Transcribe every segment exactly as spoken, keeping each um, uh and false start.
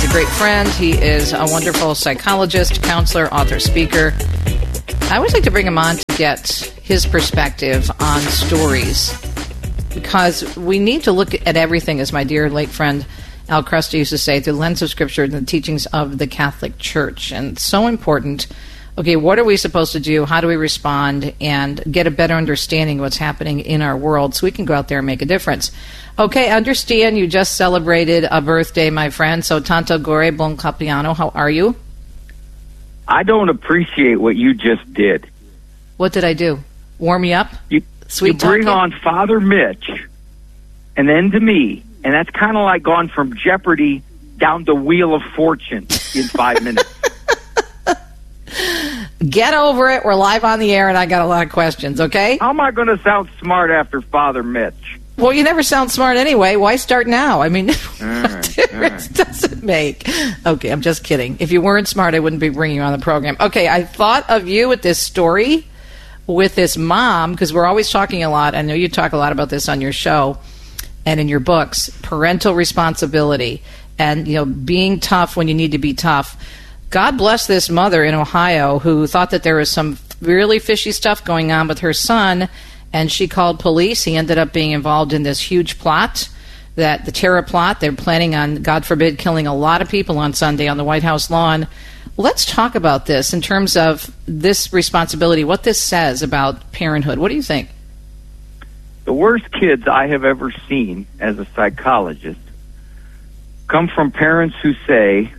great friend. He is a wonderful psychologist, counselor, author, speaker. I always like to bring him on to get his perspective on stories, because we need to look at everything, as my dear late friend Al Kresta used to say, through the lens of Scripture and the teachings of the Catholic Church. And it's so important. Okay, what are we supposed to do? How do we respond and get a better understanding of what's happening in our world so we can go out there and make a difference? Okay, I understand you just celebrated a birthday, my friend. So, Tanto Gore, Buon Compleanno, how are you? I don't appreciate what you just did. What did I do? Warm me up? You, Sweet you bring talking? on Father Mitch and then to me, and that's kind of like going from Jeopardy down to Wheel of Fortune in five minutes. Get over it. We're live on the air, and I got a lot of questions, okay? How am I going to sound smart after Father Mitch? Well, you never sound smart anyway. Why start now? I mean, All what right, difference all right. does it make? Okay, I'm just kidding. If you weren't smart, I wouldn't be bringing you on the program. Okay, I thought of you with this story with this mom, because we're always talking a lot. I know you talk a lot about this on your show and in your books, parental responsibility and, you know, being tough when you need to be tough. God bless this mother in Ohio who thought that there was some really fishy stuff going on with her son, and she called police. He ended up being involved in this huge plot, that the terror plot. They're planning on, God forbid, killing a lot of people on Sunday on the White House lawn. Let's talk about this in terms of this responsibility, what this says about parenthood. What do you think? The worst kids I have ever seen as a psychologist come from parents who say,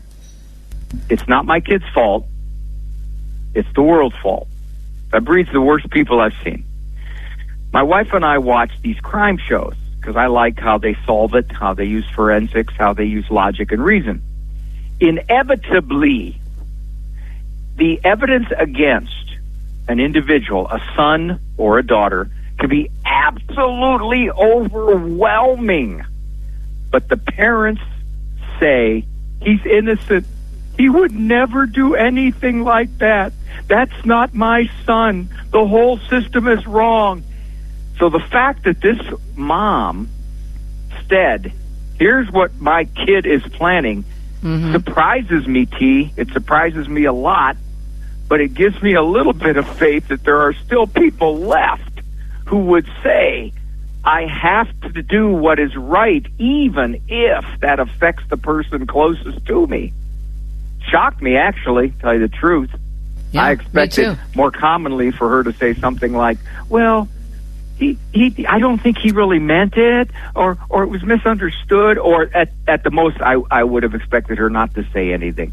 it's not my kid's fault, it's the world's fault. That breeds the worst people I've seen. My wife and I watch these crime shows because I like how they solve it, how they use forensics, how they use logic and reason. Inevitably, the evidence against an individual, a son or a daughter, can be absolutely overwhelming. But the parents say, he's innocent. He would never do anything like that. That's not my son. The whole system is wrong. So the fact that this mom said, here's what my kid is planning, mm-hmm. surprises me, T. It surprises me a lot, but it gives me a little bit of faith that there are still people left who would say, I have to do what is right, even if that affects the person closest to me. Shocked me, actually, to tell you the truth. Yeah, I expected more commonly for her to say something like, well, he, he, I don't think he really meant it, or, or it was misunderstood, or at, at the most, I, I would have expected her not to say anything.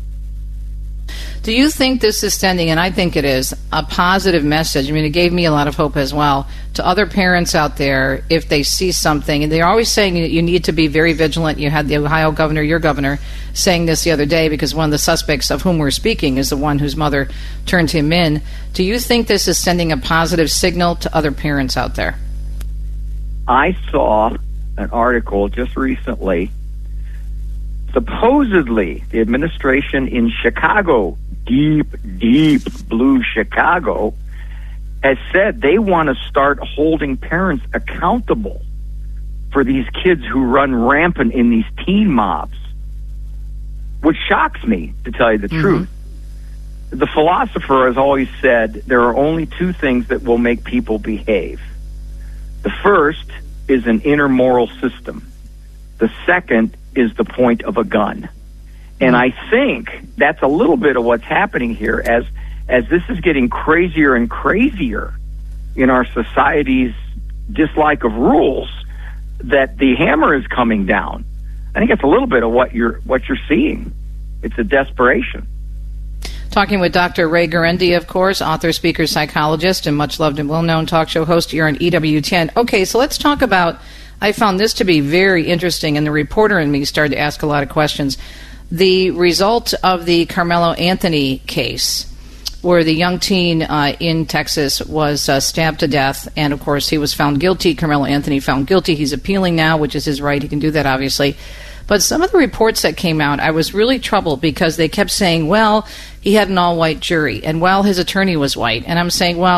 Do you think this is sending, and I think it is, a positive message? I mean, it gave me a lot of hope as well to other parents out there if they see something. And they're always saying that you need to be very vigilant. You had the Ohio governor, your governor, saying this the other day because one of the suspects of whom we're speaking is the one whose mother turned him in. Do you think this is sending a positive signal to other parents out there? I saw an article just recently. Supposedly, the administration in Chicago, deep, deep blue Chicago, has said they want to start holding parents accountable for these kids who run rampant in these teen mobs, which shocks me, to tell you the mm-hmm. truth. The philosopher has always said there are only two things that will make people behave. The first is an inner moral system. The second is the point of a gun. And I think that's a little bit of what's happening here as as this is getting crazier and crazier in our society's dislike of rules, that the hammer is coming down. I think it's a little bit of what you're what you're seeing. It's a desperation. Talking with Doctor Ray Guarendi, of course, author, speaker, psychologist, and much loved and well-known talk show host here on E W ten. Okay, so let's talk about, I found this to be very interesting, and the reporter in me started to ask a lot of questions. The result of the Carmelo Anthony case, where the young teen uh, in Texas was uh, stabbed to death, and of course he was found guilty. Carmelo Anthony found guilty. He's appealing now, which is his right. He can do that, obviously. But some of the reports that came out, I was really troubled because they kept saying, well, he had an all-white jury, and well, his attorney was white. And I'm saying, well,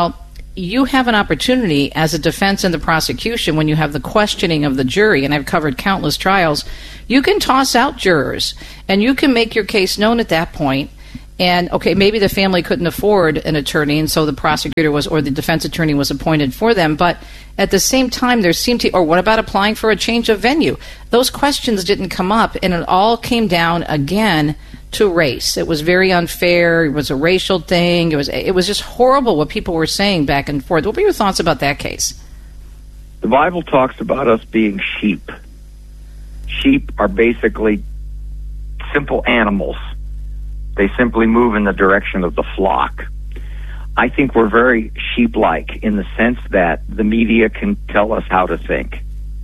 you have an opportunity as a defense and the prosecution when you have the questioning of the jury, and I've covered countless trials, you can toss out jurors, and you can make your case known at that point. And, okay, maybe the family couldn't afford an attorney, and so the prosecutor was, or the defense attorney was appointed for them. But at the same time, there seemed to, or what about applying for a change of venue? Those questions didn't come up, and it all came down again to race. It was very unfair. It was a racial thing. It was, it was just horrible what people were saying back and forth. What were your thoughts about that case? The Bible talks about us being sheep. Sheep are basically simple animals. They simply move in the direction of the flock. I think we're very sheep-like in the sense that the media can tell us how to think.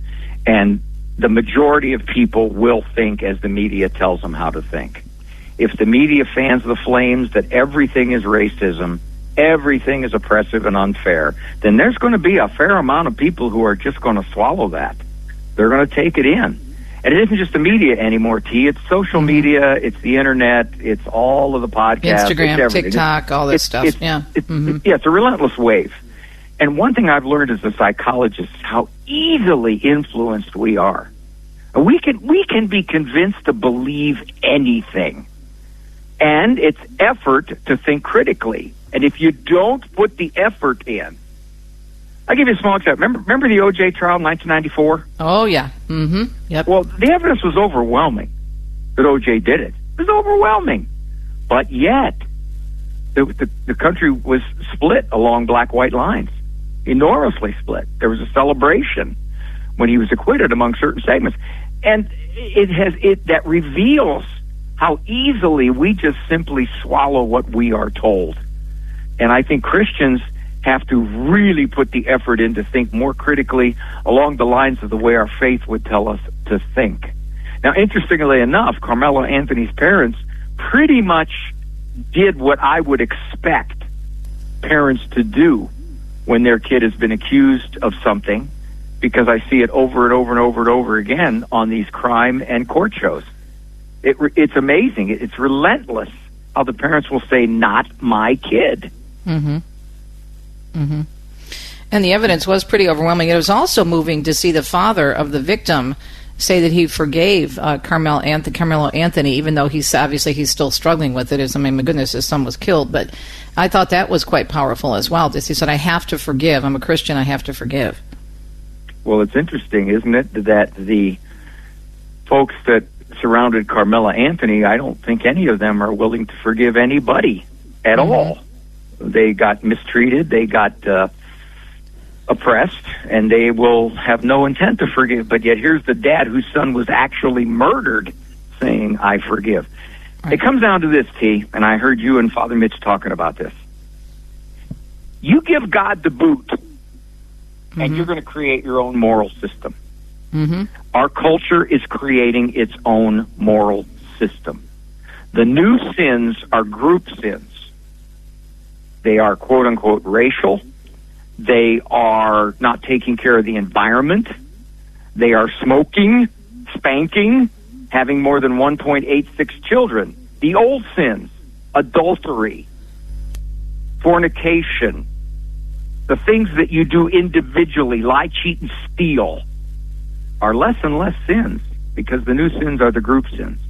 And the majority of people will think as the media tells them how to think. If the media fans the flames that everything is racism, everything is oppressive and unfair, then there's going to be a fair amount of people who are just going to swallow that. They're going to take it in. And it isn't just the media anymore, T. It's social media, it's the internet, it's all of the podcasts. Instagram, TikTok, all this it's, stuff. It's, yeah. It's, mm-hmm. it's, yeah, it's a relentless wave. And one thing I've learned as a psychologist is how easily influenced we are. And we can, we can be convinced to believe anything. And it's effort to think critically. And if you don't put the effort in, I'll give you a small example. Remember, remember the O J trial in nineteen ninety-four? Oh, yeah. Mm-hmm. Yep. Well, the evidence was overwhelming that O J did it. It was overwhelming. But yet, the, the, the country was split along black-white lines, enormously split. There was a celebration when he was acquitted among certain segments. And it has it that reveals how easily we just simply swallow what we are told. And I think Christians have to really put the effort in to think more critically along the lines of the way our faith would tell us to think. Now, interestingly enough, Carmelo Anthony's parents pretty much did what I would expect parents to do when their kid has been accused of something, because I see it over and over and over and over again on these crime and court shows. It, it's amazing. It's relentless how the parents will say, not my kid. Mm-hmm. Mm-hmm. And the evidence was pretty overwhelming. It was also moving to see the father of the victim say that he forgave uh, Carmelo Anthony, Carmelo Anthony, even though he's obviously he's still struggling with it. As, I mean, my goodness, his son was killed. But I thought that was quite powerful as well. He said, I have to forgive. I'm a Christian. I have to forgive. Well, it's interesting, isn't it, that the folks that surrounded Carmelo Anthony, I don't think any of them are willing to forgive anybody at mm-hmm. all. They got mistreated, they got uh, oppressed, and they will have no intent to forgive. But yet here's the dad whose son was actually murdered saying, I forgive. Right. It comes down to this, T, and I heard you and Father Mitch talking about this. You give God the boot, mm-hmm. and you're going to create your own moral system. Mm-hmm. Our culture is creating its own moral system. The new sins are group sins. They are, quote-unquote, racial. They are not taking care of the environment. They are smoking, spanking, having more than one point eight six children. The old sins, adultery, fornication, the things that you do individually, lie, cheat, and steal, are less and less sins because the new sins are the group sins.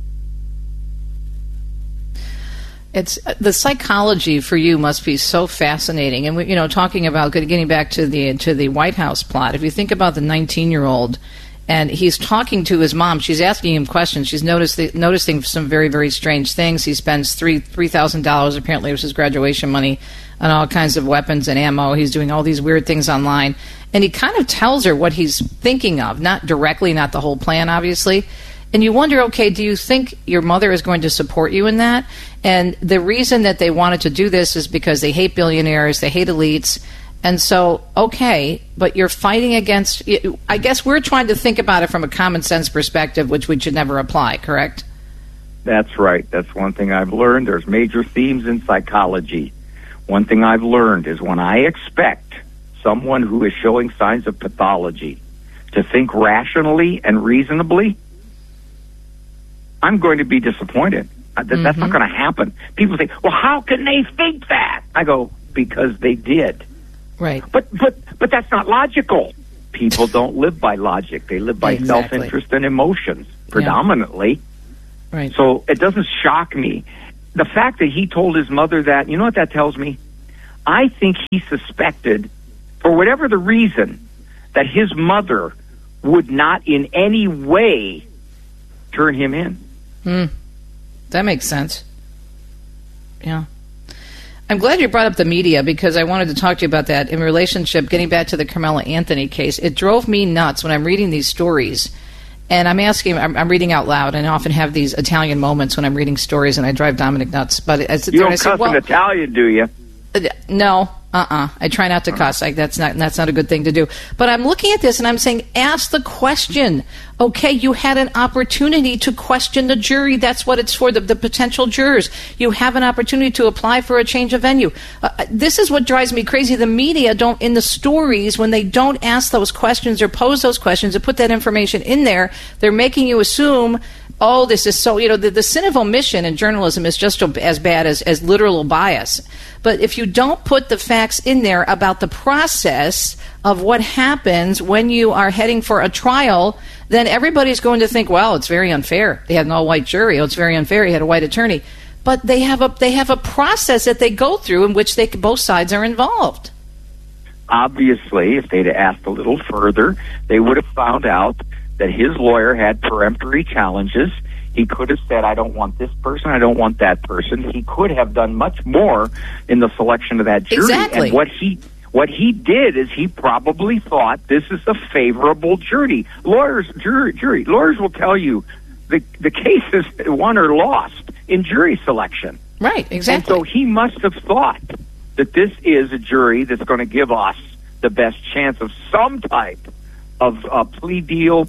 It's the psychology for you must be so fascinating, and we, you know, talking about getting back to the to the White House plot. If you think about the nineteen-year-old, and he's talking to his mom, she's asking him questions. She's noticed the, noticing some very very strange things. He spends three three thousand dollars, apparently it was his graduation money, on all kinds of weapons and ammo. He's doing all these weird things online, and he kind of tells her what he's thinking of, not directly, not the whole plan, obviously. And you wonder, okay, do you think your mother is going to support you in that? And the reason that they wanted to do this is because they hate billionaires, they hate elites. And so, okay, but you're fighting against, I guess we're trying to think about it from a common sense perspective, which we should never apply, correct? That's right. That's one thing I've learned. There's major themes in psychology. One thing I've learned is when I expect someone who is showing signs of pathology to think rationally and reasonably, I'm going to be disappointed. That, mm-hmm. That's not going to happen. People say, well, how can they think that? I go, because they did. Right. But but but that's not logical. People don't live by logic. They live by Exactly. self-interest and emotions predominantly. Yeah. Right. So it doesn't shock me. The fact that he told his mother that, you know what that tells me? I think he suspected, for whatever the reason, that his mother would not in any way turn him in. Hmm. That makes sense. Yeah. I'm glad you brought up the media, because I wanted to talk to you about that in relationship, getting back to the Carmela Anthony case. It drove me nuts when I'm reading these stories. And I'm asking, I'm, I'm reading out loud, and I often have these Italian moments when I'm reading stories, and I drive Dominic nuts. But I sit You there don't and I say, cuss well, in Italian, do you? Uh, No, uh-uh. I try not to cuss. Like, that's not that's not a good thing to do. But I'm looking at this and I'm saying, ask the question. Okay, you had an opportunity to question the jury. That's what it's for, the, the potential jurors. You have an opportunity to apply for a change of venue. Uh, this is what drives me crazy. The media don't, in the stories, when they don't ask those questions or pose those questions or put that information in there, they're making you assume, oh, this is so, you know, the, the sin of omission in journalism is just as bad as, as literal bias. But if you don't put the facts in there about the process of what happens when you are heading for a trial, then everybody's going to think, well, it's very unfair. They had an all-white jury. Oh, it's very unfair. He had a white attorney. But they have a they have a process that they go through in which they both sides are involved. Obviously, if they'd asked a little further, they would have found out that his lawyer had peremptory challenges. He could have said, I don't want this person, I don't want that person. He could have done much more in the selection of that jury. Exactly. And what he what he did is he probably thought this is a favorable jury. Lawyers, jury, jury lawyers will tell you the the case is won or lost in jury selection. Right, exactly. And so he must have thought that this is a jury that's going to give us the best chance of some type of uh, plea deal,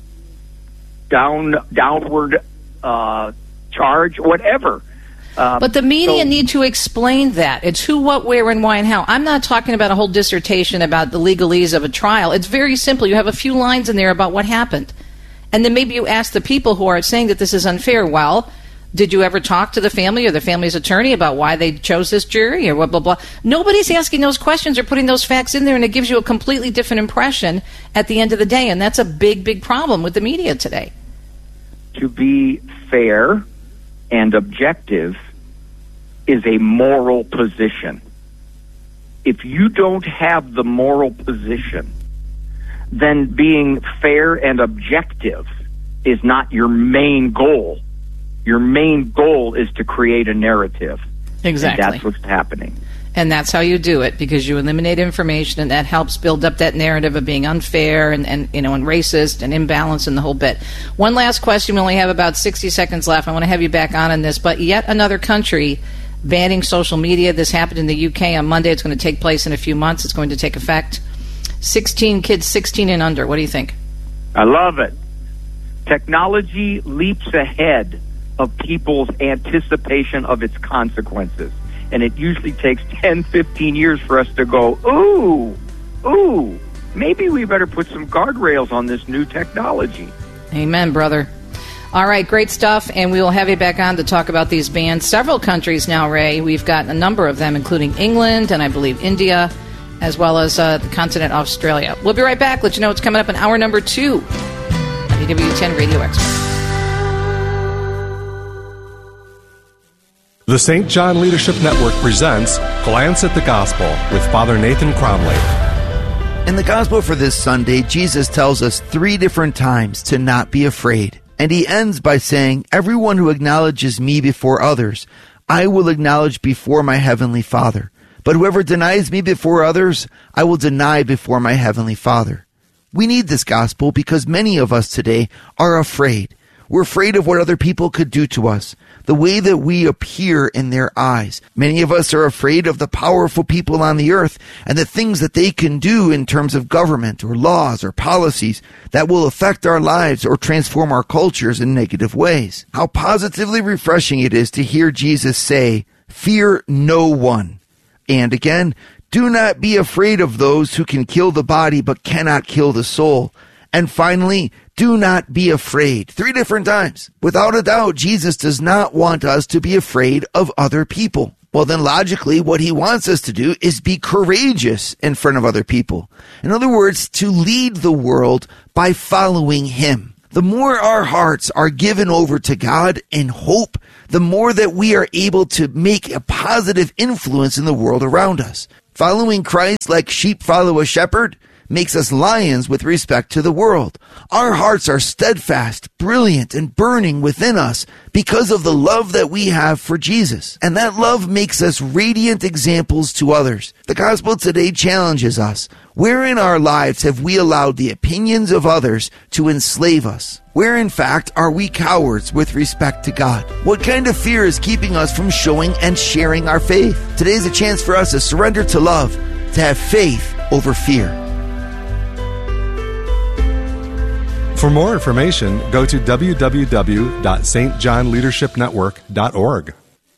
down downward uh, charge, whatever. Um, But the media so, need to explain that. It's who, what, where, and why, and how. I'm not talking about a whole dissertation about the legalese of a trial. It's very simple. You have a few lines in there about what happened. And then maybe you ask the people who are saying that this is unfair, well, did you ever talk to the family or the family's attorney about why they chose this jury or blah, blah, blah? Nobody's asking those questions or putting those facts in there, and it gives you a completely different impression at the end of the day. And that's a big, big problem with the media today. To be fair and objective is a moral position. If you don't have the moral position, then being fair and objective is not your main goal. Your main goal is to create a narrative. Exactly. And that's what's happening. And that's how you do it, because you eliminate information, and that helps build up that narrative of being unfair and, and you know, and racist and imbalanced and the whole bit. One last question. We only have about sixty seconds left. I want to have you back on in this, but yet another country banning social media. This happened in the U K on Monday. It's going to take place in a few months. It's going to take effect. sixteen kids, sixteen and under. What do you think? I love it. Technology leaps ahead of people's anticipation of its consequences. And it usually takes ten, fifteen years for us to go, ooh, ooh, maybe we better put some guardrails on this new technology. Amen, brother. All right, great stuff, and we will have you back on to talk about these bans. Several countries now, Ray. We've got a number of them, including England and I believe India, as well as uh, the continent Australia. We'll be right back. Let you know what's coming up in hour number two. A W ten Radio Expert. The Saint John Leadership Network presents Glance at the Gospel with Father Nathan Cromley. In the Gospel for this Sunday, Jesus tells us three different times to not be afraid. And he ends by saying, everyone who acknowledges me before others, I will acknowledge before my heavenly Father. But whoever denies me before others, I will deny before my heavenly Father. We need this gospel because many of us today are afraid. We're afraid of what other people could do to us, the way that we appear in their eyes. Many of us are afraid of the powerful people on the earth and the things that they can do in terms of government or laws or policies that will affect our lives or transform our cultures in negative ways. How positively refreshing it is to hear Jesus say, "Fear no one." And again, "Do not be afraid of those who can kill the body but cannot kill the soul." And finally, "Do not be afraid." Three different times. Without a doubt, Jesus does not want us to be afraid of other people. Well, then logically, what he wants us to do is be courageous in front of other people. In other words, to lead the world by following him. The more our hearts are given over to God in hope, the more that we are able to make a positive influence in the world around us. Following Christ like sheep follow a shepherd makes us lions with respect to the world. Our hearts are steadfast, brilliant, and burning within us because of the love that we have for Jesus. And that love makes us radiant examples to others. The gospel today challenges us. Where in our lives have we allowed the opinions of others to enslave us? Where, in fact, are we cowards with respect to God? What kind of fear is keeping us from showing and sharing our faith? Today is a chance for us to surrender to love, to have faith over fear. For more information, go to w w w dot s t john leadership network dot org.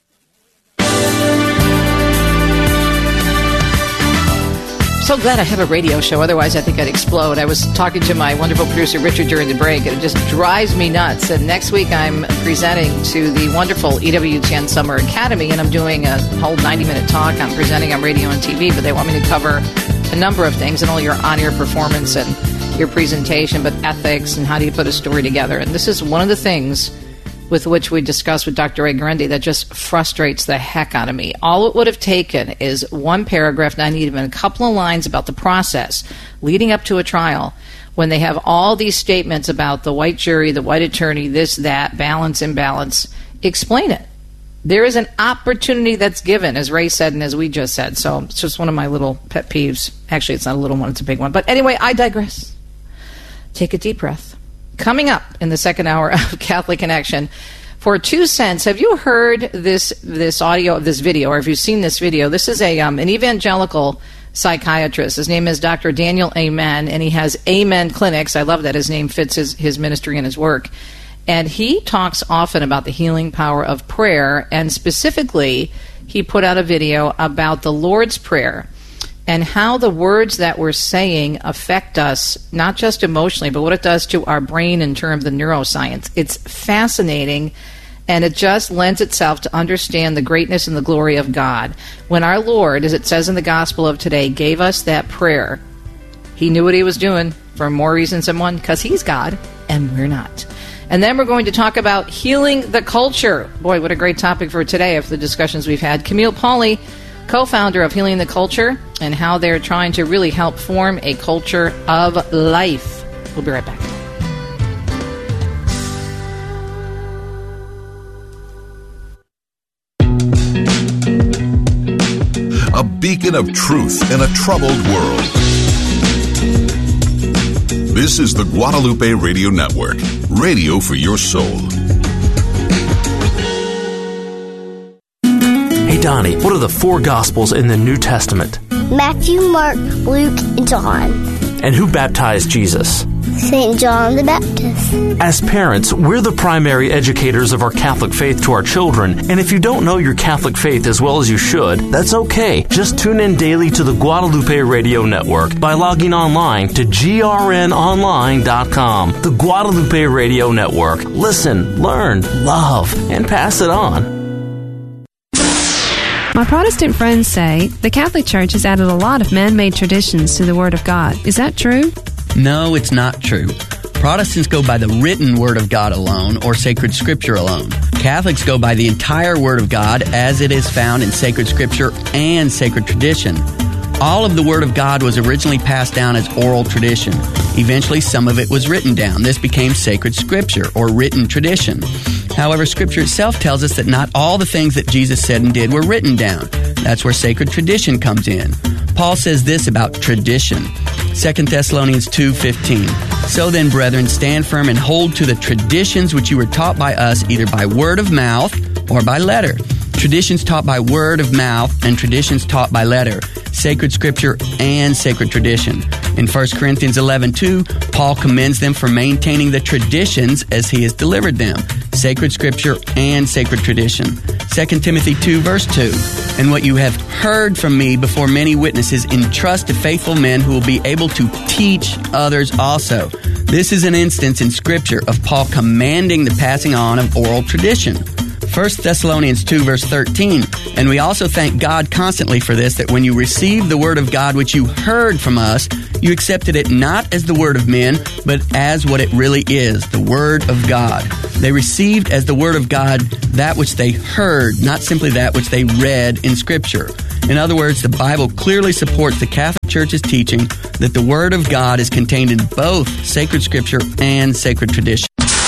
So glad I have a radio show. Otherwise, I think I'd explode. I was talking to my wonderful producer, Richard, during the break, and it just drives me nuts. And next week, I'm presenting to the wonderful E W T N Summer Academy, and I'm doing a whole ninety-minute talk. I'm presenting on radio and T V, but they want me to cover a number of things, and all your on-air performance and your presentation, but ethics and how do you put a story together. And this is one of the things with which we discussed with Doctor Ray Guarendi that just frustrates the heck out of me. All it would have taken is one paragraph, not even a couple of lines about the process leading up to a trial, when they have all these statements about the white jury, the white attorney, this, that, balance, imbalance. Explain it. There is an opportunity that's given, as Ray said and as we just said. So it's just one of my little pet peeves. Actually, it's not a little one, it's a big one. But anyway, I digress. Take a deep breath. Coming up in the second hour of Catholic Connection, for two cents, have you heard this this audio of this video, or have you seen this video? This is a um, an evangelical psychiatrist. His name is Doctor Daniel Amen, and he has Amen Clinics. I love that his name fits his, his ministry and his work. And he talks often about the healing power of prayer, and specifically, he put out a video about the Lord's Prayer and how the words that we're saying affect us, not just emotionally, but what it does to our brain in terms of the neuroscience. It's fascinating, and it just lends itself to understand the greatness and the glory of God. When our Lord, as it says in the gospel of today, gave us that prayer, he knew what he was doing for more reasons than one, because he's God, and we're not. And then we're going to talk about healing the culture. Boy, what a great topic for today after the discussions we've had. Camille Pauley, co-founder of Healing the Culture, and how they're trying to really help form a culture of life. We'll be right back. A beacon of truth in a troubled world. This is the Guadalupe Radio Network, radio for your soul. Hey, Donnie, what are the four Gospels in the New Testament? Matthew, Mark, Luke, and John. And who baptized Jesus? Saint John the Baptist. As parents, we're the primary educators of our Catholic faith to our children, and if you don't know your Catholic faith as well as you should, that's okay. Just tune in daily to the Guadalupe Radio Network by logging online to G R N online dot com. The Guadalupe Radio Network. Listen, learn, love, and pass it on. My Protestant friends say the Catholic Church has added a lot of man-made traditions to the Word of God. Is that true? No, it's not true. Protestants go by the written Word of God alone or sacred Scripture alone. Catholics go by the entire Word of God as it is found in sacred Scripture and sacred tradition. All of the Word of God was originally passed down as oral tradition. Eventually, some of it was written down. This became sacred Scripture or written tradition. However, Scripture itself tells us that not all the things that Jesus said and did were written down. That's where sacred tradition comes in. Paul says this about tradition. Second Thessalonians two fifteen. So then, brethren, stand firm and hold to the traditions which you were taught by us, either by word of mouth or by letter. Traditions taught by word of mouth and traditions taught by letter. Sacred Scripture and sacred tradition. In First Corinthians eleven two, Paul commends them for maintaining the traditions as he has delivered them. Sacred Scripture and sacred tradition. Second Timothy two verse two. And what you have heard from me before many witnesses, entrust to faithful men who will be able to teach others also. This is an instance in Scripture of Paul commanding the passing on of oral tradition. First Thessalonians two verse thirteen, And we also thank God constantly for this, that when you received the Word of God which you heard from us, you accepted it not as the Word of men, but as what it really is, the Word of God. They received as the Word of God that which they heard, not simply that which they read in Scripture. In other words, the Bible clearly supports the Catholic Church's teaching that the Word of God is contained in both sacred Scripture and sacred tradition.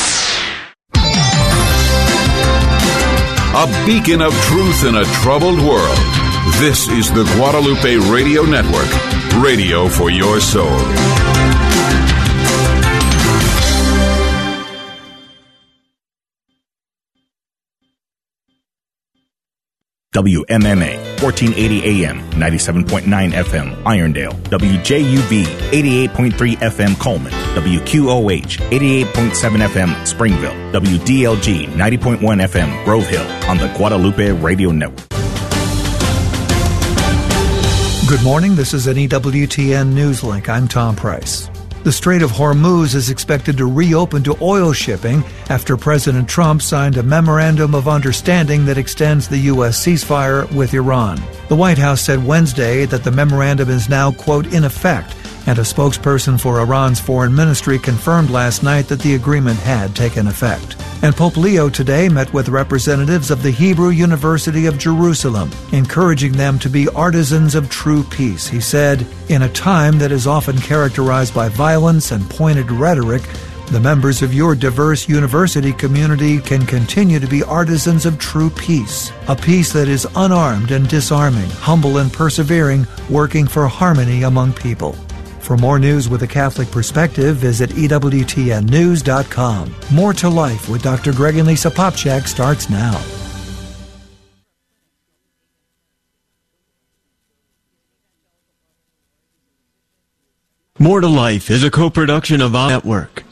A beacon of truth in a troubled world. This is the Guadalupe Radio Network, radio for your soul. W M M A, fourteen eighty A M, ninety-seven point nine F M, Irondale. W J U V, eighty-eight point three F M, Coleman. W Q O H, eighty-eight point seven F M, Springville. W D L G, ninety point one F M, Grove Hill, on the Guadalupe Radio Network. Good morning, this is an E W T N Newslink. I'm Tom Price. The Strait of Hormuz is expected to reopen to oil shipping after President Trump signed a memorandum of understanding that extends the U S ceasefire with Iran. The White House said Wednesday that the memorandum is now, quote, in effect, and a spokesperson for Iran's foreign ministry confirmed last night that the agreement had taken effect. And Pope Leo today met with representatives of the Hebrew University of Jerusalem, encouraging them to be artisans of true peace. He said, in a time that is often characterized by violence and pointed rhetoric, the members of your diverse university community can continue to be artisans of true peace, a peace that is unarmed and disarming, humble and persevering, working for harmony among people. For more news with a Catholic perspective, visit E W T N news dot com. More to Life with Doctor Greg and Lisa Popchak starts now. More to Life is a co-production of our network.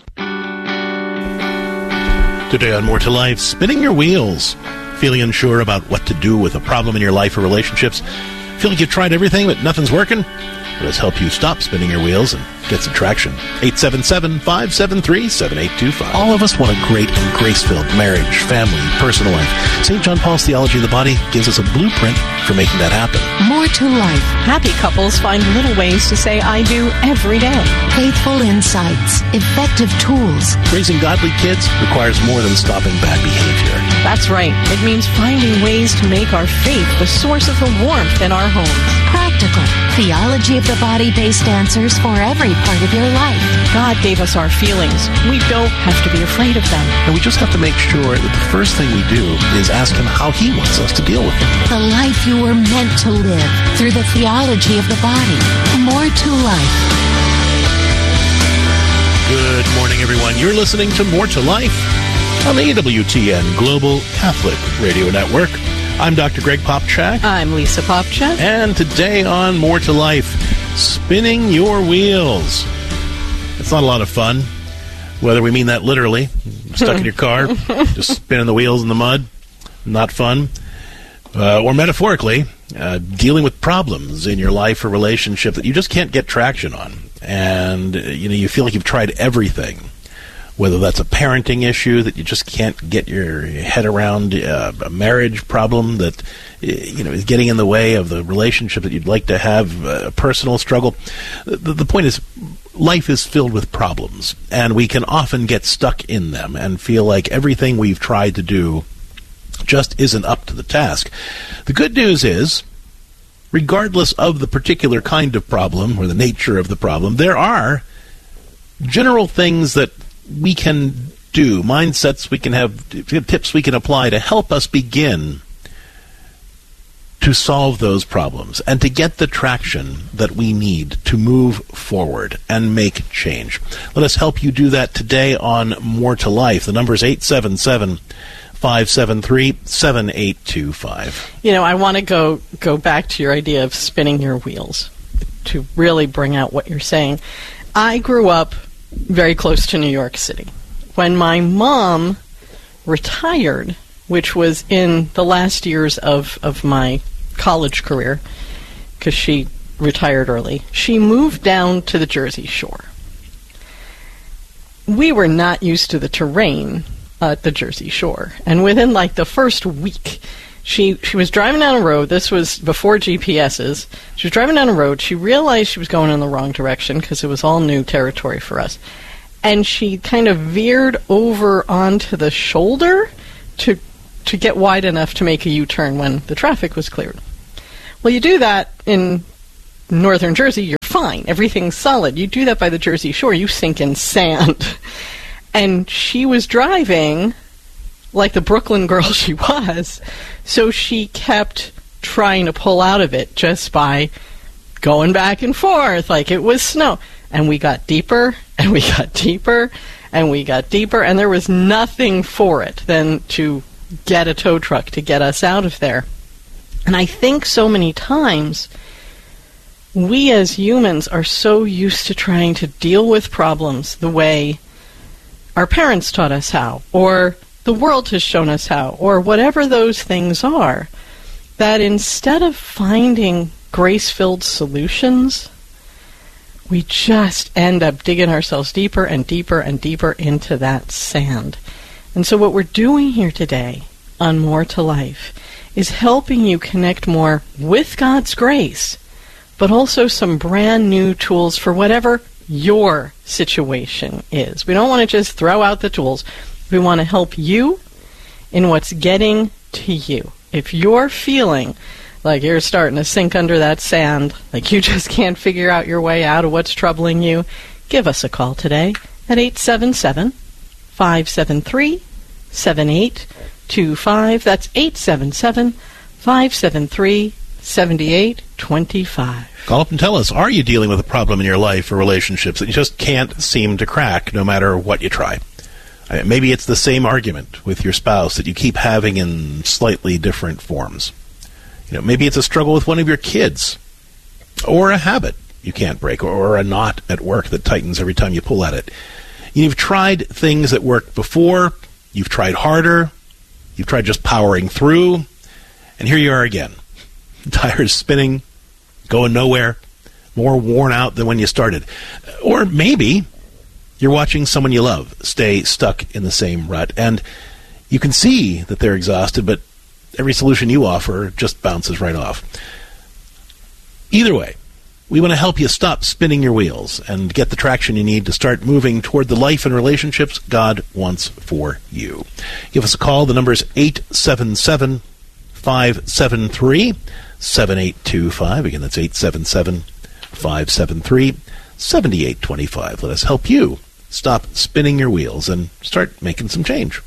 Today on More to Life, spinning your wheels. Feeling unsure about what to do with a problem in your life or relationships? Feel like you've tried everything but nothing's working? Let us help you stop spinning your wheels and get some traction. eight seven seven, five seven three, seven eight two five. All of us want a great and grace-filled marriage, family, personal life. Saint John Paul's Theology of the Body gives us a blueprint for making that happen. More to Life. Happy couples find little ways to say I do every day. Faithful insights. Effective tools. Raising godly kids requires more than stopping bad behavior. That's right. It means finding ways to make our faith the source of the warmth in our homes. Practical. Theology of the Body-based answers for every part of your life. God gave us our feelings. We don't have to be afraid of them. And we just have to make sure that the first thing we do is ask Him how He wants us to deal with them. The life you were meant to live through the theology of the body. More to Life. Good morning, everyone. You're listening to More to Life on the E W T N Global Catholic Radio Network. I'm Doctor Greg Popchak. I'm Lisa Popchak. And today on More to Life, spinning your wheels. It's not a lot of fun, whether we mean that literally, stuck in your car, just spinning the wheels in the mud, not fun, uh, or metaphorically, uh, dealing with problems in your life or relationship that you just can't get traction on. And, uh, you know, you feel like you've tried everything. Whether that's a parenting issue that you just can't get your head around, uh, a marriage problem that, you know, is getting in the way of the relationship that you'd like to have, a personal struggle. The, the point is, life is filled with problems, and we can often get stuck in them and feel like everything we've tried to do just isn't up to the task. The good news is, regardless of the particular kind of problem or the nature of the problem, there are general things that we can do, mindsets we can have, tips we can apply to help us begin to solve those problems and to get the traction that we need to move forward and make change. Let us help you do that today on More to Life. The number is eight seven seven, five seven three, seven eight two five. You know, I want to go go back to your idea of spinning your wheels to really bring out what you're saying. I grew up very close to New York City. When my mom retired, which was in the last years of, of my college career, because she retired early, she moved down to the Jersey Shore. We were not used to the terrain at the Jersey Shore. And within like the first week, She she was driving down a road. This was before G P S's. She was driving down a road. She realized she was going in the wrong direction because it was all new territory for us. And she kind of veered over onto the shoulder to to get wide enough to make a U-turn when the traffic was cleared. Well, you do that in northern Jersey, you're fine. Everything's solid. You do that by the Jersey Shore, you sink in sand. And she was driving like the Brooklyn girl she was, so she kept trying to pull out of it just by going back and forth like it was snow. And we got deeper, and we got deeper, and we got deeper, and there was nothing for it than to get a tow truck to get us out of there. And I think so many times we as humans are so used to trying to deal with problems the way our parents taught us how, or the world has shown us how, or whatever those things are, that instead of finding grace-filled solutions, we just end up digging ourselves deeper and deeper and deeper into that sand. And so what we're doing here today on More to Life is helping you connect more with God's grace, but also some brand new tools for whatever your situation is. We don't want to just throw out the tools. We want to help you in what's getting to you. If you're feeling like you're starting to sink under that sand, like you just can't figure out your way out of what's troubling you, give us a call today at eight seven seven, five seven three, seven eight two five. That's eight seven seven, five seven three, seven eight two five. Call up and tell us, are you dealing with a problem in your life or relationships that you just can't seem to crack no matter what you try? Uh, maybe it's the same argument with your spouse that you keep having in slightly different forms. You know, maybe it's a struggle with one of your kids, or a habit you can't break, or, or a knot at work that tightens every time you pull at it. You've tried things that worked before, you've tried harder, you've tried just powering through, and here you are again. Tires spinning, going nowhere, more worn out than when you started. Or maybe you're watching someone you love stay stuck in the same rut, and you can see that they're exhausted, but every solution you offer just bounces right off. Either way, we want to help you stop spinning your wheels and get the traction you need to start moving toward the life and relationships God wants for you. Give us a call. The number is eight seven seven, five seven three, seven eight two five. Again, that's eight seven seven, five seven three, seven eight two five. Let us help you stop spinning your wheels and start making some change.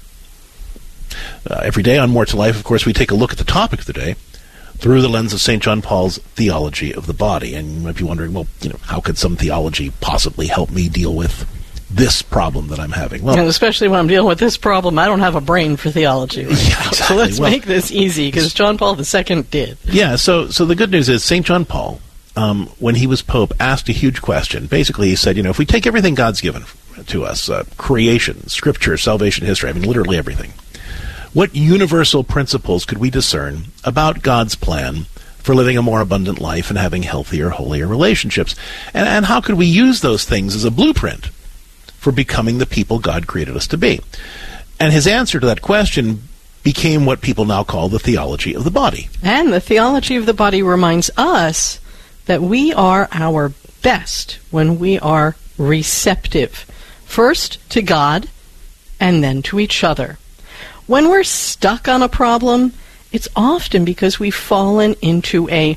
Uh, every day on More to Life, of course, we take a look at the topic of the day through the lens of Saint John Paul's theology of the body. And you might be wondering, well, you know, how could some theology possibly help me deal with this problem that I'm having? Well, and especially when I'm dealing with this problem, I don't have a brain for theology right yeah, now. Exactly. So let's well, make this easy, because John Paul the Second did. Yeah, so so the good news is Saint John Paul, um, when he was Pope, asked a huge question. Basically, he said, you know, if we take everything God's given to us, uh, creation, scripture, salvation, history, I mean, literally everything, what universal principles could we discern about God's plan for living a more abundant life and having healthier, holier relationships? And, and how could we use those things as a blueprint for becoming the people God created us to be? And his answer to that question became what people now call the theology of the body. And the theology of the body reminds us that we are our best when we are receptive, first to God and then to each other. When we're stuck on a problem, it's often because we've fallen into a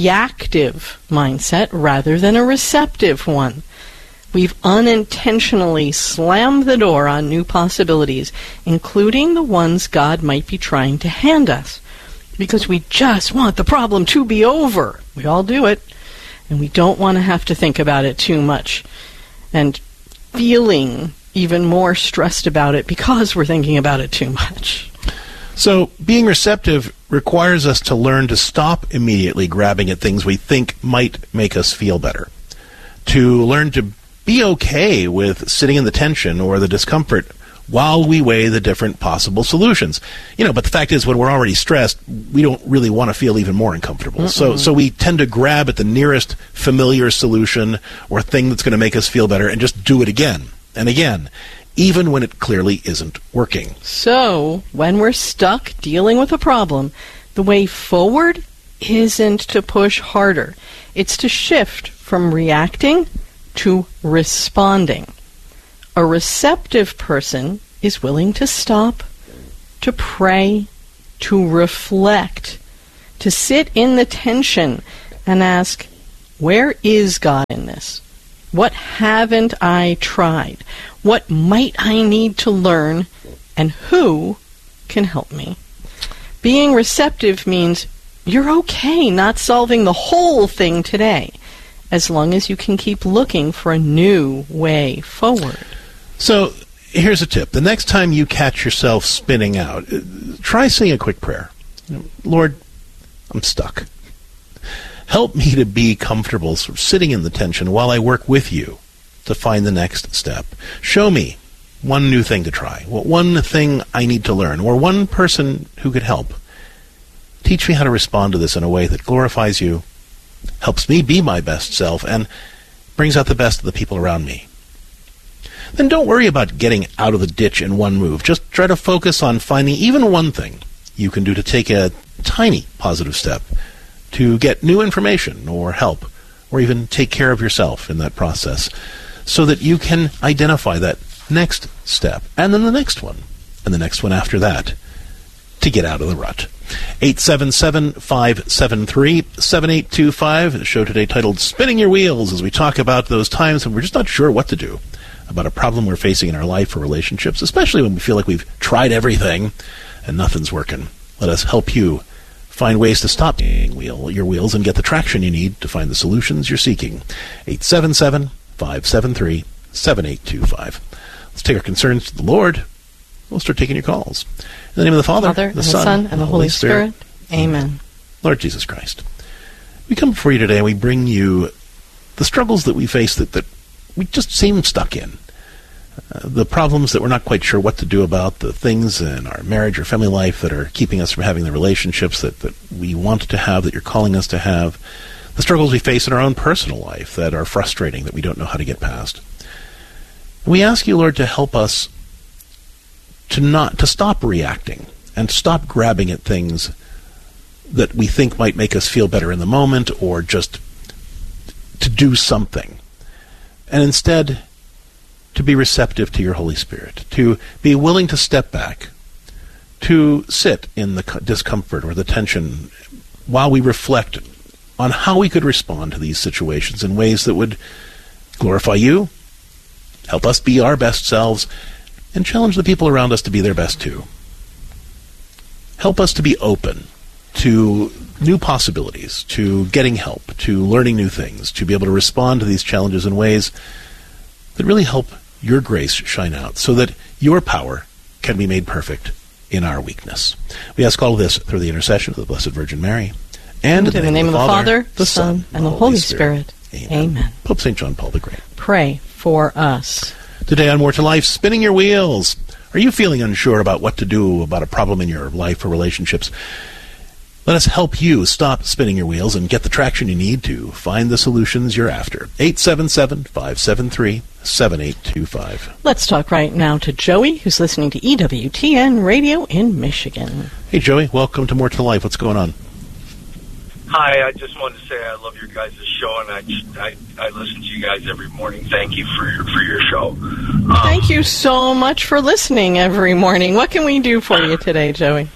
reactive mindset rather than a receptive one. We've unintentionally slammed the door on new possibilities, including the ones God might be trying to hand us, because we just want the problem to be over. We all do it, and we don't want to have to think about it too much, and feeling even more stressed about it because we're thinking about it too much. So being receptive requires us to learn to stop immediately grabbing at things we think might make us feel better, to learn to be okay with sitting in the tension or the discomfort while we weigh the different possible solutions. You know, but the fact is, when we're already stressed, we don't really want to feel even more uncomfortable. Mm-mm. So so we tend to grab at the nearest familiar solution or thing that's going to make us feel better and just do it again and again, even when it clearly isn't working. So, when we're stuck dealing with a problem, The way forward isn't to push harder. It's to shift from reacting to responding. A receptive person is willing to stop, to pray, to reflect, to sit in the tension and ask, where is God in this? What haven't I tried? What might I need to learn? And who can help me? Being receptive means you're okay not solving the whole thing today, as long as you can keep looking for a new way forward. So here's a tip. The next time you catch yourself spinning out, try saying a quick prayer. Lord, I'm stuck. Help me to be comfortable sort of sitting in the tension while I work with you to find the next step. Show me one new thing to try, one thing I need to learn, or one person who could help. Teach me how to respond to this in a way that glorifies you, helps me be my best self, and brings out the best of the people around me. Then don't worry about getting out of the ditch in one move. Just try to focus on finding even one thing you can do to take a tiny positive step to get new information or help, or even take care of yourself in that process, so that you can identify that next step, and then the next one, and the next one after that, to get out of the rut. eight seven seven, five seven three, seven eight two five, the show today titled Spinning Your Wheels, as we talk about those times when we're just not sure what to do about a problem we're facing in our life or relationships, especially when we feel like we've tried everything and nothing's working. Let us help you find ways to stop spinning wheel, your wheels and get the traction you need to find the solutions you're seeking. eight seven seven, five seven three, seven eight two five. Let's take our concerns to the Lord. We'll start taking your calls. In the name of the Father, Father the, and Son, the Son, and the Holy Spirit. Spirit. Amen. Lord Jesus Christ, we come before you today and we bring you the struggles that we face that, that we just seem stuck in. Uh, the problems that we're not quite sure what to do about, the things in our marriage or family life that are keeping us from having the relationships that, that we want to have, that you're calling us to have, the struggles we face in our own personal life that are frustrating, that we don't know how to get past. We ask you, Lord, to help us to not to stop reacting and stop grabbing at things that we think might make us feel better in the moment, or just to do something, and instead to be receptive to your Holy Spirit, to be willing to step back, to sit in the discomfort or the tension while we reflect on how we could respond to these situations in ways that would glorify you, help us be our best selves, and challenge the people around us to be their best too. Help us to be open to new possibilities, to getting help, to learning new things, to be able to respond to these challenges in ways that really help your grace shine out, so that your power can be made perfect in our weakness. We ask all of this through the intercession of the Blessed Virgin Mary, and in the, in the name, name of the Father, the Son, and the Holy Spirit. Spirit. Amen. Amen. Pope Saint John Paul the Great, pray for us. Today on More to Life, spinning your wheels. Are you feeling unsure about what to do about a problem in your life or relationships? Let us help you stop spinning your wheels and get the traction you need to find the solutions you're after. eight seven seven, five seven three, seven eight two five. Let's talk right now to Joey, who's listening to E W T N Radio in Michigan. Hey, Joey. Welcome to More to Life. What's going on? Hi, I just wanted to say I love your guys' show, and I, I, I listen to you guys every morning. Thank you for your, for your show. Um, Thank you so much for listening every morning. What can we do for you today, Joey?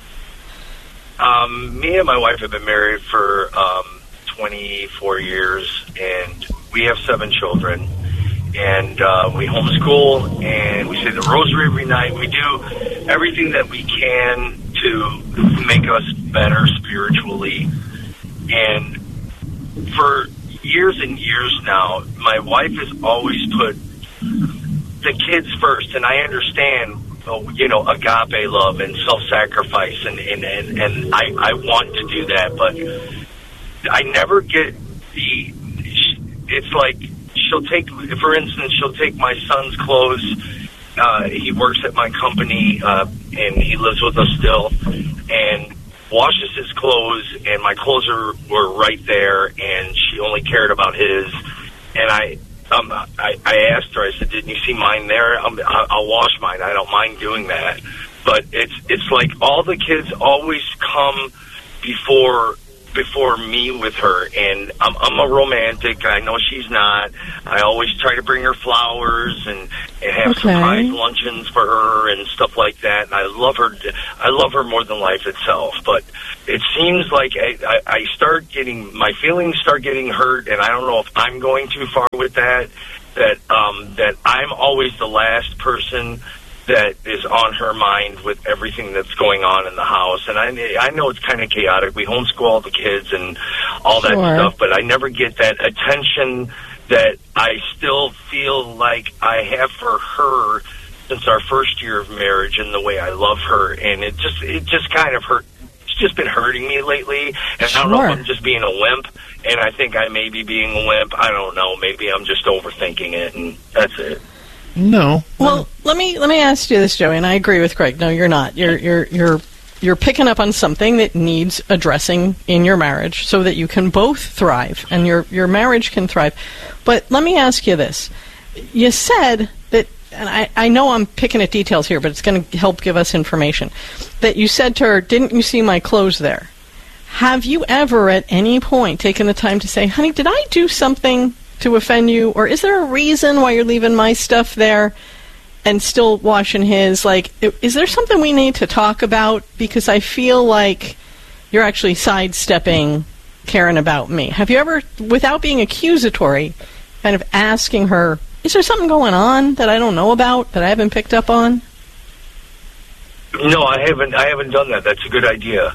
Um, me and my wife have been married for um, twenty-four years, and we have seven children. And uh, we homeschool, and we say the rosary every night. We do everything that we can to make us better spiritually. And for years and years now, my wife has always put the kids first, and I understand, you know, agape love and self-sacrifice, and, and, and, and I, I want to do that, but I never get the, it's like she'll take, for instance, she'll take my son's clothes. Uh, he works at my company, uh, and he lives with us still, and washes his clothes, and my clothes are, were right there, and she only cared about his. And I um, I, I asked her, I said, didn't you see mine there? I'm, I'll wash mine. I don't mind doing that. But it's it's like all the kids always come before before me with her, and I'm, I'm a romantic. I know she's not. I always try to bring her flowers and, and have Okay. surprise luncheons for her and stuff like that. And I love her. I love her more than life itself. But it seems like I, I, I start getting my feelings start getting hurt, and I don't know if I'm going too far with that. That um, that I'm always the last person that is on her mind with everything that's going on in the house. And I I know it's kind of chaotic. We homeschool all the kids and all that Sure. stuff, but I never get that attention that I still feel like I have for her since our first year of marriage and the way I love her. And it just it just kind of hurt. It's just been hurting me lately. And I don't know Sure. if I'm just being a wimp, and I think I may be being a wimp. I don't know. Maybe I'm just overthinking it, and that's it. No. Well, let me let me ask you this, Joey, and I agree with Craig. No, you're not. You're you're you're you're picking up on something that needs addressing in your marriage so that you can both thrive and your your marriage can thrive. But let me ask you this. You said that, and I, I know I'm picking at details here, but it's going to help give us information, that you said to her, "Didn't you see my clothes there?" Have you ever at any point taken the time to say, "Honey, did I do something to offend you, or is there a reason why you're leaving my stuff there and still washing his? Like, i- is there something we need to talk about? Because I feel like you're actually sidestepping caring about me." Have you ever, without being accusatory, kind of asking her, "Is there something going on that I don't know about, that I haven't picked up on?" No, I haven't. I haven't done that. That's a good idea.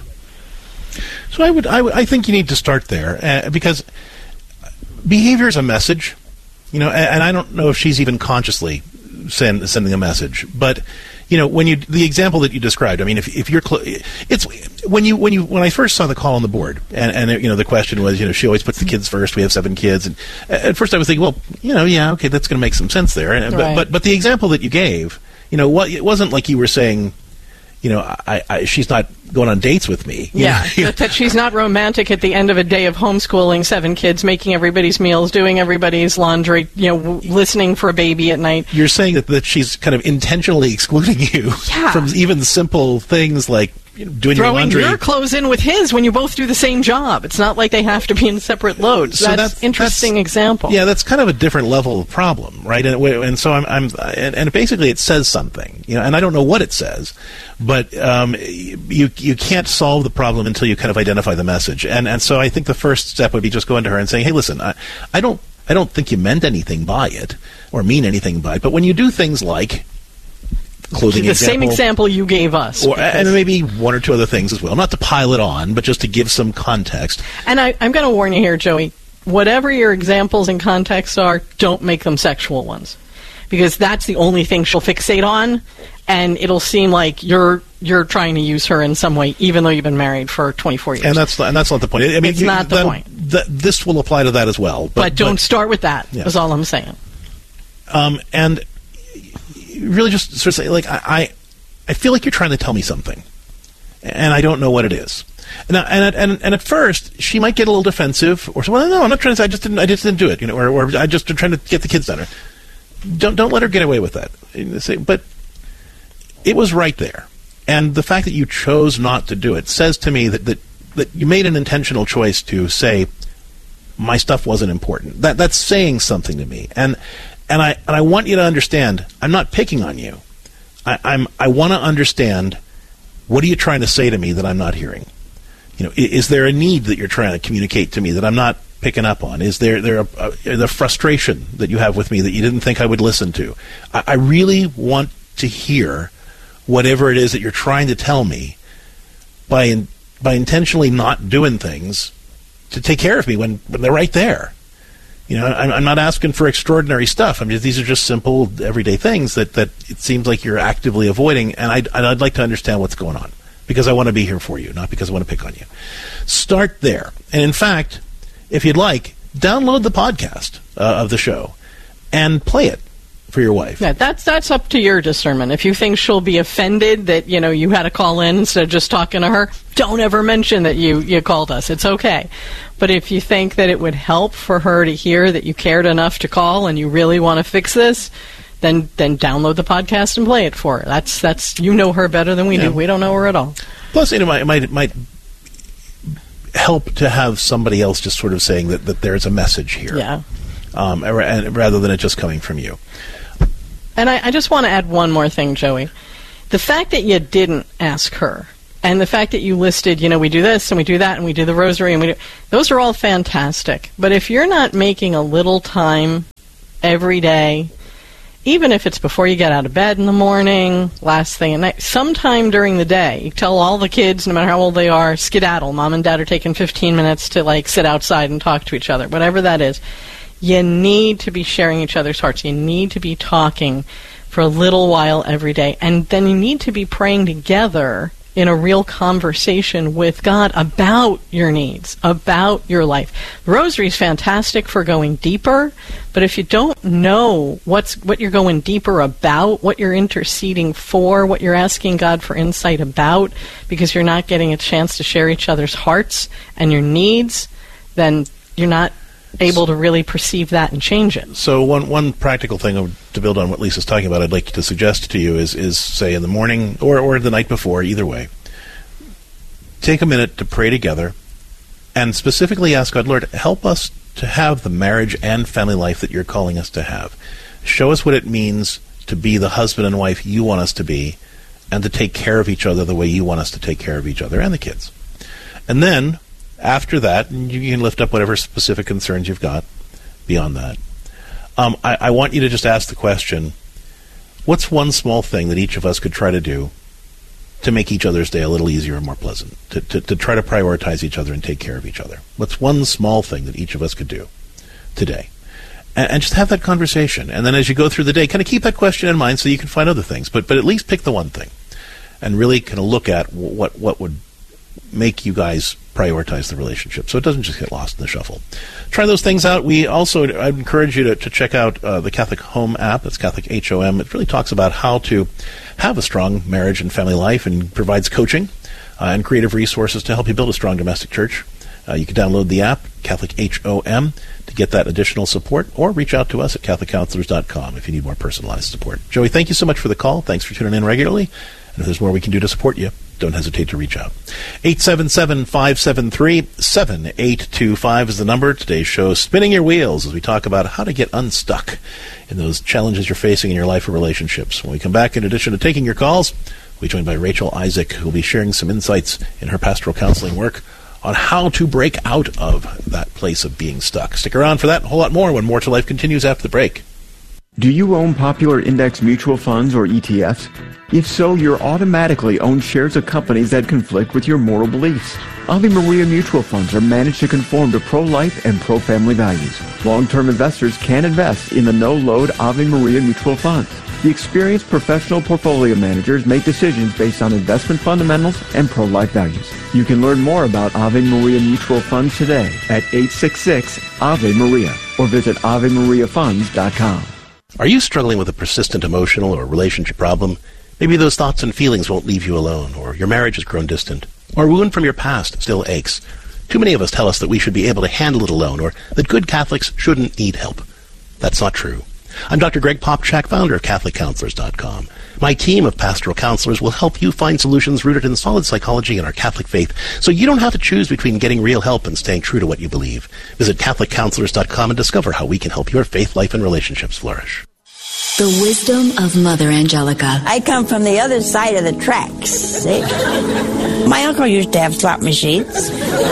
So I would, I would, I think you need to start there uh, because behavior is a message, you know, and, and I don't know if she's even consciously send, sending a message, but you know, when you the example that you described, I mean, if if you're cl- it's when you when you when I first saw the call on the board, and and you know the question was, you know, she always puts the kids first. We have seven kids, and at first I was thinking, well, you know, yeah, okay, that's going to make some sense there, and, Right. but, but but the example that you gave, you know, what it wasn't like you were saying, you know, I, I she's not going on dates with me. You Yeah, know? that, that she's not romantic at the end of a day of homeschooling seven kids, making everybody's meals, doing everybody's laundry, you know, w- listening for a baby at night. You're saying that, that she's kind of intentionally excluding you Yeah. from even simple things like you know, doing your Throwing laundry. your clothes in with his when you both do the same job. It's not like they have to be in separate loads. So that's, that's- interesting that's- example. Yeah, that's kind of a different level of problem, right? And, it- and so I'm, I'm and, and basically it says something, you know, and I don't know what it says, but um, you you can't solve the problem until you kind of identify the message. And and so I think the first step would be just going to her and saying, hey, listen, I, I don't I don't think you meant anything by it or mean anything by it, but when you do things like clothing the example, same example you gave us. or, because- and maybe one or two other things as well, not to pile it on, but just to give some context. And I, I'm going to warn you here, Joey. Whatever your examples and contexts are, don't make them sexual ones, because that's the only thing she'll fixate on, and it'll seem like you're you're trying to use her in some way, even though you've been married for twenty-four years. And that's and that's not the point. I mean, It's not the then point. th- this will apply to that as well. But, but don't start with that. Yeah. Is all I'm saying. Um, and really, just sort of say, like, I, I, I feel like you're trying to tell me something, and I don't know what it is. And and at, and, and at first, she might get a little defensive, or say, "Well, no, I'm not trying to say. I just didn't. I just didn't do it. You know, or, or I just am trying to get the kids done." Don't don't let her get away with that. And say, but it was right there, and the fact that you chose not to do it says to me that that, that you made an intentional choice to say, my stuff wasn't important. That that's saying something to me, and and I and I want you to understand. I'm not picking on you. I, I'm I want to understand. What are you trying to say to me that I'm not hearing? You know, is, is there a need that you're trying to communicate to me that I'm not picking up on? Is there there a, a, the frustration that you have with me that you didn't think I would listen to? I, I really want to hear whatever it is that you're trying to tell me by in, by intentionally not doing things to take care of me when, when they're right there. You know, I'm, I'm not asking for extraordinary stuff. I mean, these are just simple, everyday things that, that it seems like you're actively avoiding, and I'd, I'd like to understand what's going on, because I want to be here for you, not because I want to pick on you. Start there. And in fact, if you'd like, download the podcast uh, of the show and play it for your wife. Yeah, that's that's up to your discernment. If you think she'll be offended that, you know, you had to call in instead of just talking to her, don't ever mention that you, you called us. It's okay. But if you think that it would help for her to hear that you cared enough to call and you really want to fix this, then then download the podcast and play it for her. That's that's you know her better than we Yeah. do. We don't know her at all. Plus, it might, might, might help to have somebody else just sort of saying that, that there's a message here. Yeah. Um, and rather than it just coming from you. And I, I just want to add one more thing, Joey. The fact that you didn't ask her, and the fact that you listed, you know, we do this and we do that and we do the rosary and we do, those are all fantastic. But if you're not making a little time every day, even if it's before you get out of bed in the morning, last thing at night, sometime during the day, you tell all the kids, no matter how old they are, skedaddle. Mom and Dad are taking fifteen minutes to, like, sit outside and talk to each other, whatever that is. You need to be sharing each other's hearts. You need to be talking for a little while every day. And then you need to be praying together in a real conversation with God about your needs, about your life. The rosary is fantastic for going deeper, but if you don't know what's what you're going deeper about, what you're interceding for, what you're asking God for insight about, because you're not getting a chance to share each other's hearts and your needs, then you're not able to really perceive that and change it. So one one practical thing to build on what Lisa's talking about, I'd like to suggest to you is, is say in the morning or, or the night before, either way, take a minute to pray together and specifically ask God, Lord, help us to have the marriage and family life that you're calling us to have. Show us what it means to be the husband and wife you want us to be and to take care of each other the way you want us to take care of each other and the kids. And then after that, you can lift up whatever specific concerns you've got beyond that. Um, I, I want you to just ask the question, what's one small thing that each of us could try to do to make each other's day a little easier and more pleasant, to, to, to try to prioritize each other and take care of each other? What's one small thing that each of us could do today? And, and just have that conversation. And then as you go through the day, kind of keep that question in mind so you can find other things. But, but at least pick the one thing and really kind of look at what, what would make you guys prioritize the relationship so it doesn't just get lost in the shuffle. Try those things out. We also, I'd encourage you to, to check out uh, the Catholic Home app. That's Catholic H O M. It really talks about how to have a strong marriage and family life and provides coaching uh, and creative resources to help you build a strong domestic church. Uh, you can download the app, Catholic H O M, to get that additional support, or reach out to us at Catholic Counselors dot com if you need more personalized support. Joey, thank you so much for the call. Thanks for tuning in regularly. And if there's more we can do to support you, don't hesitate to reach out. eight seven seven, five seven three, seven eight two five is the number. Today's show, Spinning Your Wheels, as we talk about how to get unstuck in those challenges you're facing in your life or relationships. When we come back, in addition to taking your calls, we'll be joined by Rachel Isaac, who will be sharing some insights in her pastoral counseling work on how to break out of that place of being stuck. Stick around for that and a whole lot more when More to Life continues after the break. Do you own popular index mutual funds or E T Fs? If so, you're automatically own shares of companies that conflict with your moral beliefs. Ave Maria mutual funds are managed to conform to pro-life and pro-family values. Long-term investors can invest in the no-load Ave Maria mutual funds. The experienced professional portfolio managers make decisions based on investment fundamentals and pro-life values. You can learn more about Ave Maria mutual funds today at eight six six, A V E Maria or visit ave maria funds dot com. Are you struggling with a persistent emotional or relationship problem? Maybe those thoughts and feelings won't leave you alone, or your marriage has grown distant, or a wound from your past still aches. Too many of us tell us that we should be able to handle it alone, or that good Catholics shouldn't need help. That's not true. I'm Doctor Greg Popchak, founder of Catholic Counselors dot com. My team of pastoral counselors will help you find solutions rooted in solid psychology and our Catholic faith, so you don't have to choose between getting real help and staying true to what you believe. Visit Catholic Counselors dot com and discover how we can help your faith life and relationships flourish. The wisdom of Mother Angelica. I come from the other side of the tracks. See? My uncle used to have slot machines.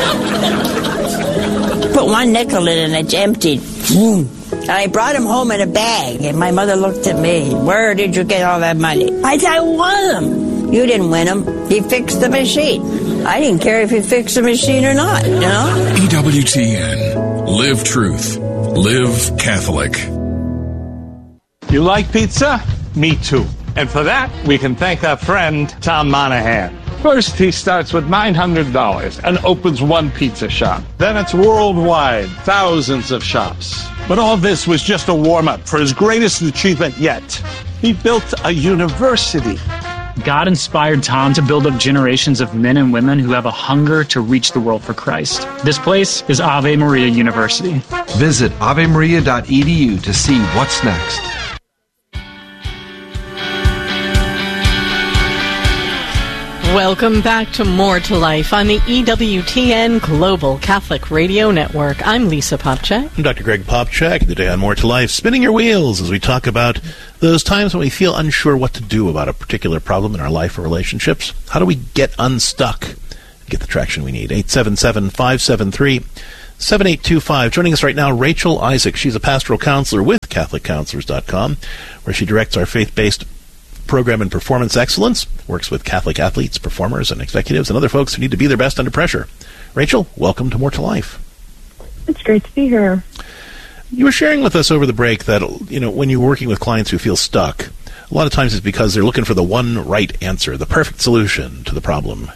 Put one nickel in and it's emptied. And I brought him home in a bag, and my mother looked at me. Where did you get all that money? I said, I won them. You didn't win them. He fixed the machine. I didn't care if he fixed the machine or not, you know? E W T N. Live truth. Live Catholic. You like pizza? Me too. And for that, we can thank our friend, Tom Monahan. First, he starts with nine hundred dollars and opens one pizza shop. Then it's worldwide, thousands of shops. But all this was just a warm-up for his greatest achievement yet. He built a university. God inspired Tom to build up generations of men and women who have a hunger to reach the world for Christ. This place is Ave Maria University. Visit ave maria dot e d u to see what's next. Welcome back to More to Life on the E W T N Global Catholic Radio Network. I'm Lisa Popchak. I'm Doctor Greg Popchak, and today on More to Life, spinning your wheels as we talk about those times when we feel unsure what to do about a particular problem in our life or relationships. How do we get unstuck and get the traction we need? eight seven seven, five seven three, seven eight two five. Joining us right now, Rachel Isaac. She's a pastoral counselor with Catholic Counselors dot com, where she directs our faith-based program in performance excellence, works with Catholic athletes, performers, and executives, and other folks who need to be their best under pressure. Rachel, welcome to More to Life. It's great to be here. You were sharing with us over the break that, you know, when you're working with clients who feel stuck, a lot of times it's because they're looking for the one right answer, the perfect solution to the problem.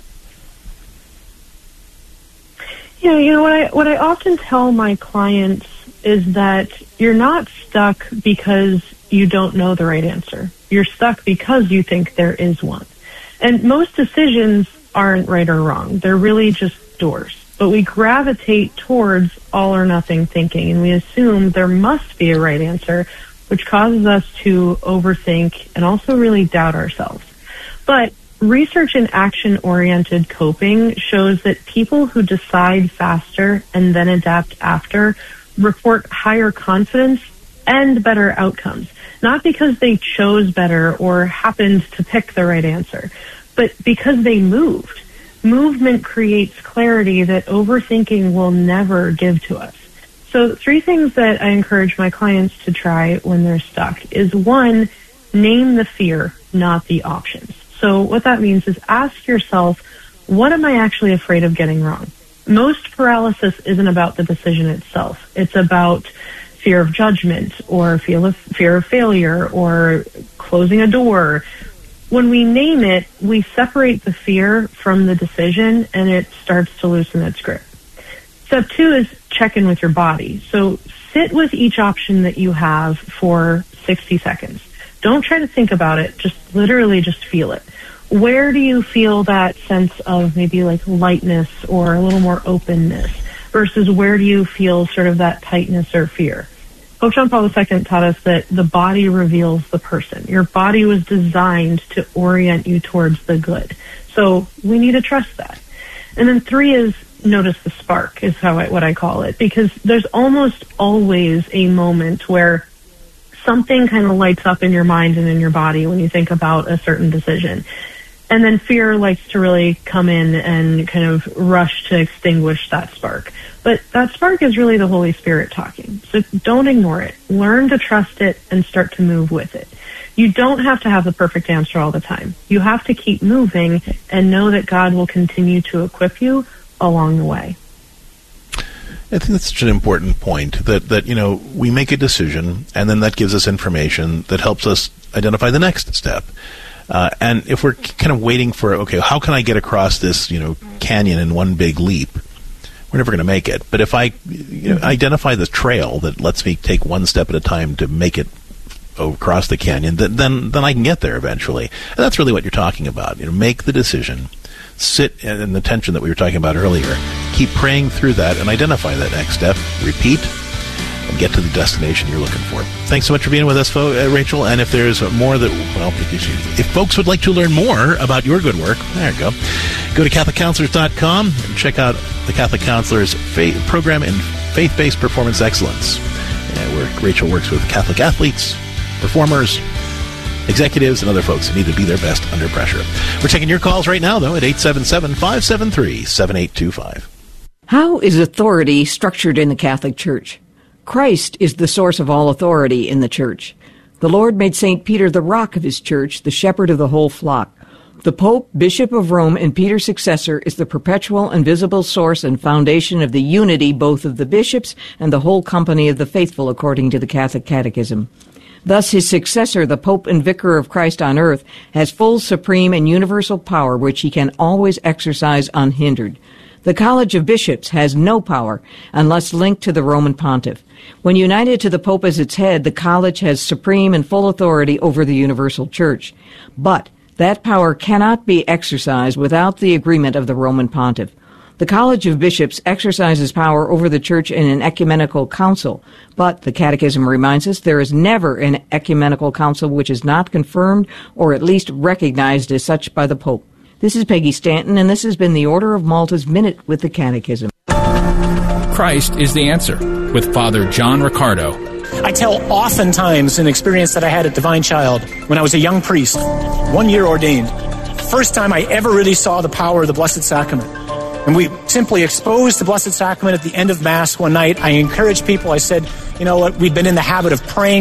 Yeah, you know, what I, what I often tell my clients is that you're not stuck because you don't know the right answer. You're stuck because you think there is one. And most decisions aren't right or wrong. They're really just doors. But we gravitate towards all or nothing thinking, and we assume there must be a right answer, which causes us to overthink and also really doubt ourselves. But research in action-oriented coping shows that people who decide faster and then adapt after report higher confidence and better outcomes. Not because they chose better or happened to pick the right answer, but because they moved. Movement creates clarity that overthinking will never give to us. So three things that I encourage my clients to try when they're stuck is, one, name the fear, not the options. So what that means is ask yourself, what am I actually afraid of getting wrong? Most paralysis isn't about the decision itself. It's about fear of judgment or fear of, fear of failure or closing a door. When we name it, we separate the fear from the decision and it starts to loosen its grip. Step two is check in with your body. So sit with each option that you have for sixty seconds. Don't try to think about it. Just literally just feel it. Where do you feel that sense of maybe like lightness or a little more openness versus where do you feel sort of that tightness or fear? Pope John Paul the Second taught us that the body reveals the person. Your body was designed to orient you towards the good. So we need to trust that. And then three is notice the spark is how I, what I call it, because there's almost always a moment where something kind of lights up in your mind and in your body when you think about a certain decision. And then fear likes to really come in and kind of rush to extinguish that spark. But that spark is really the Holy Spirit talking. So don't ignore it. Learn to trust it and start to move with it. You don't have to have the perfect answer all the time. You have to keep moving and know that God will continue to equip you along the way. I think that's such an important point, that, that, you know, we make a decision, and then that gives us information that helps us identify the next step. Uh, and if we're kind of waiting for, okay, how can I get across this, you know, canyon in one big leap? We're never going to make it. But if I you know, identify the trail that lets me take one step at a time to make it across the canyon, then then, then I can get there eventually. And that's really what you're talking about. You know, make the decision. Sit in the tension that we were talking about earlier. Keep praying through that and identify that next step. Repeat and get to the destination you're looking for. Thanks so much for being with us, fo- uh, Rachel. And if there's more that, well, if folks would like to learn more about your good work, there you go. Go to Catholic Counselors dot com and check out the Catholic Counselors faith program in faith-based performance excellence, uh, where Rachel works with Catholic athletes, performers, executives, and other folks who need to be their best under pressure. We're taking your calls right now, though, at eight seven seven, five seven three, seven eight two five. How is authority structured in the Catholic Church? Christ is the source of all authority in the Church. The Lord made Saint Peter the rock of his Church, the shepherd of the whole flock. The Pope, Bishop of Rome, and Peter's successor is the perpetual and visible source and foundation of the unity both of the bishops and the whole company of the faithful, according to the Catholic Catechism. Thus, his successor, the Pope and Vicar of Christ on earth, has full, supreme, and universal power which he can always exercise unhindered. The College of Bishops has no power unless linked to the Roman Pontiff. When united to the Pope as its head, the College has supreme and full authority over the universal Church. But that power cannot be exercised without the agreement of the Roman Pontiff. The College of Bishops exercises power over the Church in an ecumenical council, but the Catechism reminds us there is never an ecumenical council which is not confirmed or at least recognized as such by the Pope. This is Peggy Stanton, and this has been the Order of Malta's Minute with the Catechism. Christ is the answer with Father John Riccardo. I tell oftentimes an experience that I had at Divine Child when I was a young priest, one year ordained. First time I ever really saw the power of the Blessed Sacrament. And we simply exposed the Blessed Sacrament at the end of Mass one night. I encouraged people. I said, you know what, we've been in the habit of praying